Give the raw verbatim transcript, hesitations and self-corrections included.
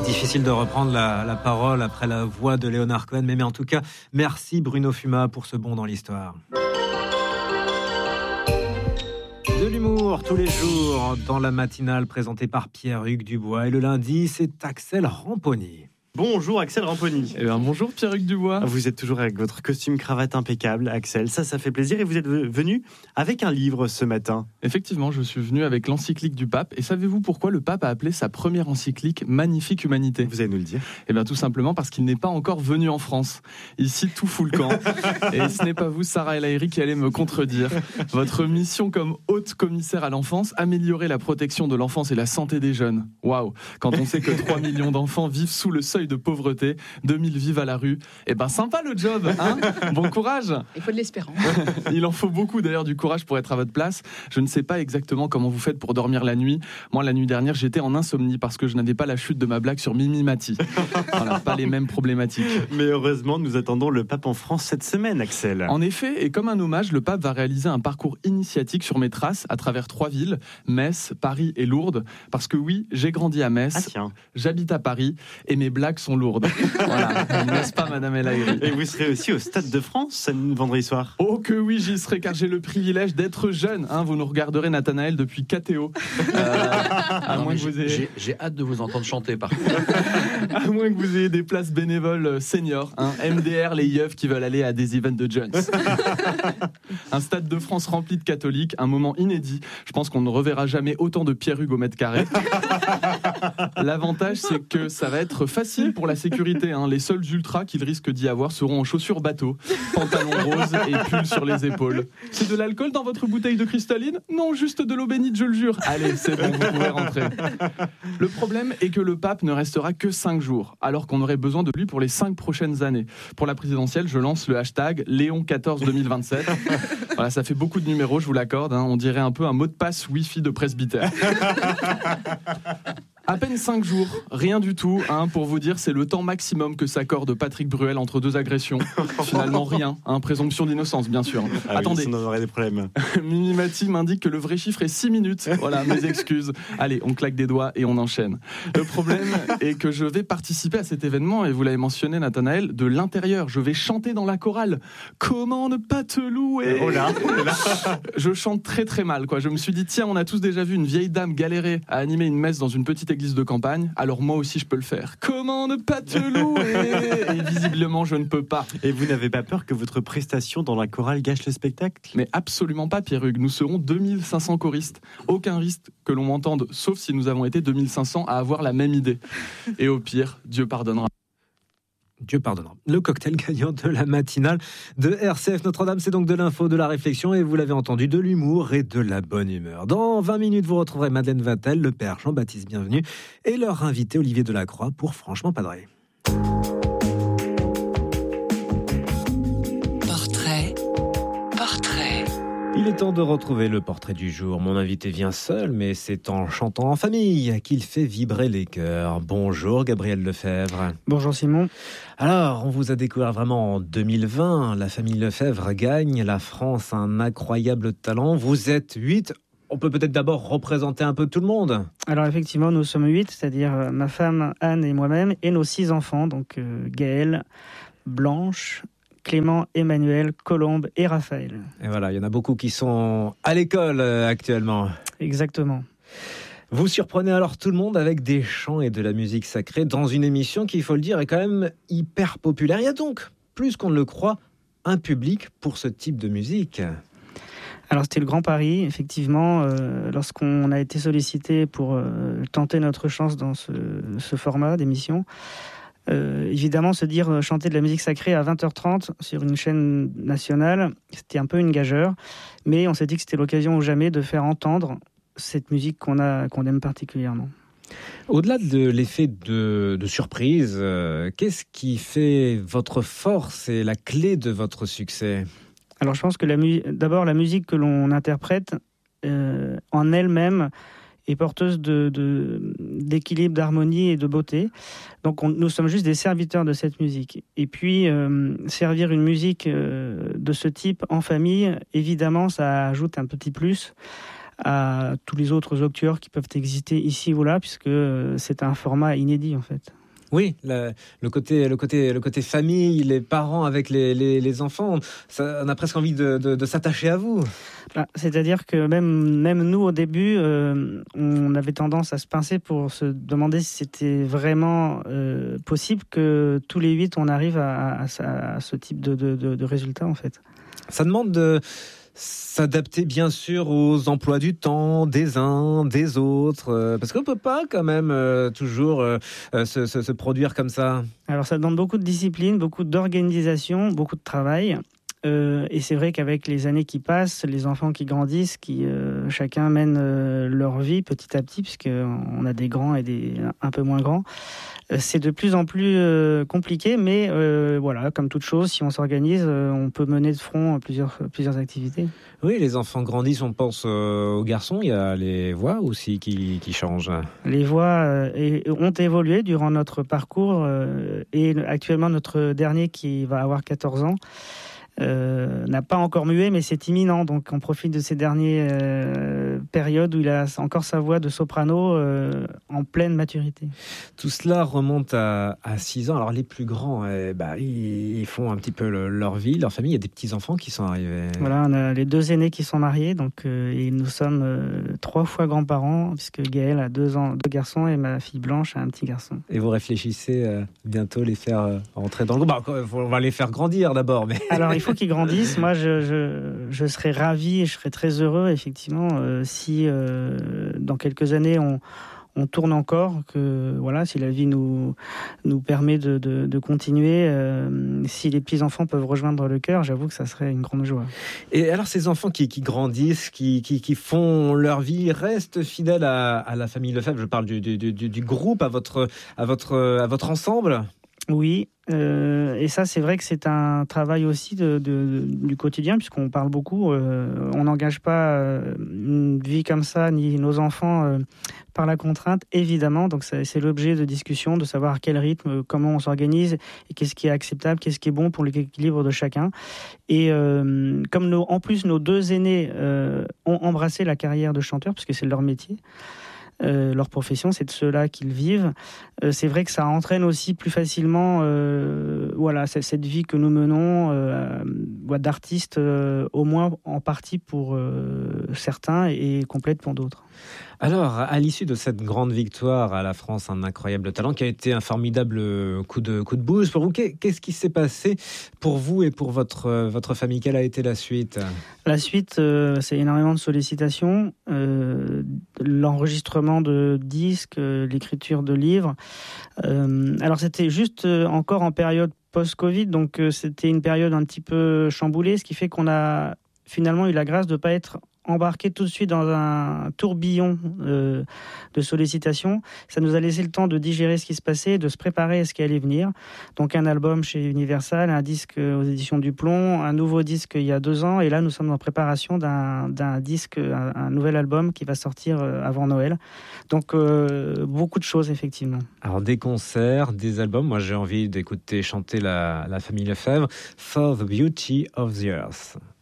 difficile de reprendre la, la parole après la voix de Leonard Cohen, mais, mais en tout cas, merci Bruno Fumat pour ce bond dans l'histoire. De l'humour tous les jours dans la matinale présentée par Pierre-Hugues Dubois. Et le lundi, c'est Axel Ramponi. Bonjour Axel Ramponi. Eh bien, bonjour Pierre-Hugues Dubois. Vous êtes toujours avec votre costume cravate impeccable, Axel. Ça, ça fait plaisir. Et vous êtes venu avec un livre ce matin. Effectivement, je suis venu avec l'encyclique du pape. Et savez-vous pourquoi le pape a appelé sa première encyclique Magnifique Humanité ? Vous allez nous le dire. Eh bien, tout simplement parce qu'il n'est pas encore venu en France. Ici, tout fout le camp. Et ce n'est pas vous, Sarah El Haïry, qui allez me contredire. Votre mission comme haute commissaire à l'enfance, améliorer la protection de l'enfance et la santé des jeunes. Waouh ! Quand on sait que trois millions d'enfants vivent sous le seuil de pauvreté, deux mille vivent à la rue. Eh ben sympa le job, hein ? Bon courage. Il faut de l'espérance. Il en faut beaucoup d'ailleurs du courage pour être à votre place. Je ne sais pas exactement comment vous faites pour dormir la nuit. Moi, la nuit dernière, j'étais en insomnie parce que je n'avais pas la chute de ma blague sur Mimi Mati. Voilà, pas les mêmes problématiques. Mais heureusement, nous attendons le pape en France cette semaine, Axel. En effet, et comme un hommage, le pape va réaliser un parcours initiatique sur mes traces à travers trois villes, Metz, Paris et Lourdes. Parce que oui, j'ai grandi à Metz, ah, tiens. J'habite à Paris et mes blagues sont lourdes. Voilà, n'est-ce pas, Madame El Haïry ? Et vous serez aussi au Stade de France ce vendredi soir ? Oh que oui, j'y serai, car j'ai le privilège d'être jeune. Hein, vous nous regarderez, Nathanaël, depuis K T O. Euh, à non, moins que j'ai, vous ayez... j'ai, j'ai hâte de vous entendre chanter, par contre. À moins que vous ayez des places bénévoles seniors, hein, M D R, les yeufs qui veulent aller à des events de jeunes. Un Stade de France rempli de catholiques, un moment inédit. Je pense qu'on ne reverra jamais autant de Pierre-Hugues au mètre carré. L'avantage, c'est que ça va être facile pour la sécurité. Hein. Les seuls ultras qu'il risque d'y avoir seront en chaussures bateau, pantalon rose et pull sur les épaules. C'est de l'alcool dans votre bouteille de cristalline ? Non, juste de l'eau bénite, je le jure. Allez, c'est bon, vous pouvez rentrer. Le problème est que le pape ne restera que cinq jours, alors qu'on aurait besoin de lui pour les cinq prochaines années. Pour la présidentielle, je lance le hashtag Léon quatorze deux mille vingt-sept. Voilà, ça fait beaucoup de numéros, je vous l'accorde. Hein. On dirait un peu un mot de passe Wi-Fi de presbytère. À peine cinq jours, rien du tout, hein, pour vous dire, c'est le temps maximum que s'accorde Patrick Bruel entre deux agressions. Finalement, rien, hein, présomption d'innocence, bien sûr. Ah Attendez, oui, on aurait des problèmes. Mimi Mati m'indique que le vrai chiffre est six minutes. Voilà, mes excuses. Allez, on claque des doigts et on enchaîne. Le problème est que je vais participer à cet événement, et vous l'avez mentionné, Nathanaël, de l'intérieur. Je vais chanter dans la chorale. Comment ne pas te louer ? Oh là, oh là. Je chante très très mal, quoi. Je me suis dit, tiens, on a tous déjà vu une vieille dame galérer à animer une messe dans une petite église de campagne, alors moi aussi je peux le faire. Comment ne pas te louer ? Et visiblement je ne peux pas. Et vous n'avez pas peur que votre prestation dans la chorale gâche le spectacle ? Mais absolument pas, Pierre-Hugues. Nous serons deux mille cinq cents choristes. Aucun risque que l'on m'entende, sauf si nous avons été deux mille cinq cents à avoir la même idée. Et au pire, Dieu pardonnera. Dieu pardonnera. Le cocktail gagnant de la matinale de R C F Notre-Dame, c'est donc de l'info, de la réflexion et vous l'avez entendu, de l'humour et de la bonne humeur. Dans vingt minutes, vous retrouverez Madeleine Vatel, le père Jean-Baptiste Bienvenu et leur invité Olivier Delacroix pour Franchement Padré. Portrait, portrait. Il est temps de retrouver le portrait du jour. Mon invité vient seul, mais c'est en chantant en famille qu'il fait vibrer les cœurs. Bonjour Gabriel Lefebvre. Bonjour Simon. Alors, on vous a découvert vraiment en deux mille vingt. La famille Lefebvre gagne. La France a un incroyable talent. Vous êtes huit. On peut peut-être d'abord représenter un peu tout le monde. Alors effectivement, nous sommes huit, c'est-à-dire ma femme Anne et moi-même, et nos six enfants, donc euh, Gaël, Blanche, Clément, Emmanuel, Colombe et Raphaël. Et voilà, il y en a beaucoup qui sont à l'école euh, actuellement. Exactement. Vous surprenez alors tout le monde avec des chants et de la musique sacrée dans une émission qui, il faut le dire, est quand même hyper populaire. Il y a donc, plus qu'on ne le croit, un public pour ce type de musique. Alors c'était le grand pari, effectivement, euh, lorsqu'on a été sollicité pour euh, tenter notre chance dans ce, ce format d'émission. Euh, évidemment, se dire euh, chanter de la musique sacrée à vingt heures trente sur une chaîne nationale, c'était un peu une gageure, mais on s'est dit que c'était l'occasion ou jamais de faire entendre cette musique qu'on a, qu'on aime particulièrement. Au-delà de l'effet de, de surprise, euh, qu'est-ce qui fait votre force et la clé de votre succès ? Alors je pense que la mu- d'abord la musique que l'on interprète euh, en elle-même est porteuse de, de, d'équilibre, d'harmonie et de beauté. Donc on, nous sommes juste des serviteurs de cette musique. Et puis euh, servir une musique euh, de ce type en famille, évidemment ça ajoute un petit plus à tous les autres octuors qui peuvent exister ici ou là, puisque euh, c'est un format inédit en fait. Oui, le, le côté, le côté, le côté famille, les parents avec les, les, les enfants, ça, on a presque envie de, de, de s'attacher à vous. Bah, c'est-à-dire que même, même nous, au début, euh, on avait tendance à se pincer pour se demander si c'était vraiment euh, possible que tous les huit, on arrive à, à, à, à ce type de, de, de, de résultat, en fait. Ça demande de s'adapter bien sûr aux emplois du temps des uns, des autres, euh, parce qu'on peut pas quand même euh, toujours euh, se, se, se produire comme ça. Alors ça demande beaucoup de discipline, beaucoup d'organisation, beaucoup de travail. Euh, et c'est vrai qu'avec les années qui passent, les enfants qui grandissent, qui euh, chacun mène euh, leur vie petit à petit, puisqu'on a des grands et des un peu moins grands. Euh, c'est de plus en plus euh, compliqué, mais euh, voilà, comme toute chose, si on s'organise, euh, on peut mener de front plusieurs, plusieurs activités. Oui, les enfants grandissent, on pense euh, aux garçons, il y a les voix aussi qui, qui changent. Les voix euh, ont évolué durant notre parcours euh, et actuellement notre dernier qui va avoir quatorze ans. Euh, n'a pas encore mué, mais c'est imminent. Donc, on profite de ces dernières euh, périodes où il a encore sa voix de soprano euh, en pleine maturité. Tout cela remonte à, à six ans. Alors, les plus grands, eh, bah, ils, ils font un petit peu le, leur vie, leur famille. Il y a des petits-enfants qui sont arrivés. Voilà, on a les deux aînés qui sont mariés. Donc, euh, et nous sommes euh, trois fois grands-parents, puisque Gaël a deux, ans, deux garçons et ma fille Blanche a un petit garçon. Et vous réfléchissez euh, bientôt les faire euh, rentrer dans le groupe. Bah, on va les faire grandir d'abord. Mais... Alors, il faut qu'ils grandissent. Moi, je, je, je serais ravi et je serais très heureux, effectivement, euh, si euh, dans quelques années, on, on tourne encore, que voilà, si la vie nous, nous permet de, de, de continuer, euh, si les petits-enfants peuvent rejoindre le chœur, j'avoue que ça serait une grande joie. Et alors, ces enfants qui, qui grandissent, qui, qui, qui font leur vie, restent fidèles à, à la famille Lefebvre. Je parle du, du, du, du groupe, à votre, à votre, à votre ensemble. Oui, euh, et ça c'est vrai que c'est un travail aussi de, de, du quotidien, puisqu'on parle beaucoup, euh, on n'engage pas euh, une vie comme ça, ni nos enfants euh, par la contrainte, évidemment, donc c'est, c'est l'objet de discussion, de savoir à quel rythme, comment on s'organise, et qu'est-ce qui est acceptable, qu'est-ce qui est bon pour l'équilibre de chacun. Et euh, comme nos, en plus nos deux aînés euh, ont embrassé la carrière de chanteur, puisque c'est leur métier, Euh, leur profession, c'est de ceux-là qu'ils vivent. Euh, c'est vrai que ça entraîne aussi plus facilement euh, voilà, c'est, cette vie que nous menons euh, d'artistes, euh, au moins en partie pour euh, certains et complète pour d'autres. Alors, à l'issue de cette grande victoire à la France, un incroyable talent qui a été un formidable coup de, coup de boost pour vous. Qu'est-ce qui s'est passé pour vous et pour votre, votre famille? Quelle a été la suite? La suite, euh, c'est énormément de sollicitations, euh, l'enregistrement de disques, euh, l'écriture de livres. Euh, alors, c'était juste euh, encore en période post-Covid, donc euh, c'était une période un petit peu chamboulée, ce qui fait qu'on a finalement eu la grâce de ne pas être embarqué tout de suite dans un tourbillon euh, de sollicitations. Ça nous a laissé le temps de digérer ce qui se passait, de se préparer à ce qui allait venir. Donc un album chez Universal, un disque aux éditions du Plomb, un nouveau disque il y a deux ans, et là nous sommes en préparation d'un, d'un disque, un, un nouvel album qui va sortir avant Noël. Donc euh, beaucoup de choses effectivement. Alors des concerts, des albums, moi j'ai envie d'écouter chanter la, la famille Lefebvre, For the Beauty of the Earth.